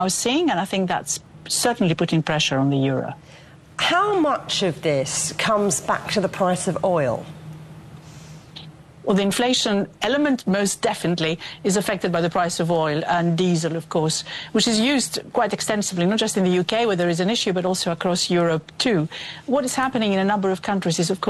I was seeing, and I think that's certainly putting pressure on the euro. How much of this comes back to the price of oil? Well, the inflation element most definitely is affected by the price of oil and diesel, of course, which is used quite extensively, not just in the UK where there is an issue, but also across Europe too. What is happening in a number of countries is, of course,